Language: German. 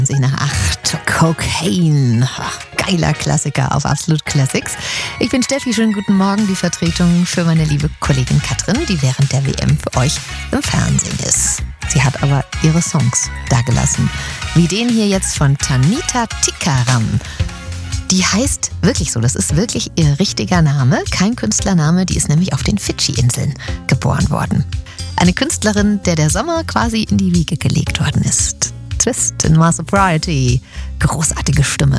sich nach 8 Cocaine. Ach, geiler Klassiker auf Absolut Classics. Ich bin Steffi, schönen guten Morgen, die Vertretung für meine liebe Kollegin Katrin, die während der WM für euch im Fernsehen ist. Sie hat aber ihre Songs dagelassen. Wie den hier jetzt von Tanita Tikaram. Die heißt wirklich so, das ist wirklich ihr richtiger Name, kein Künstlername, die ist nämlich auf den Fidschi-Inseln geboren worden. Eine Künstlerin, der Sommer quasi in die Wiege gelegt worden ist. Twist in My Sobriety. Großartige Stimme.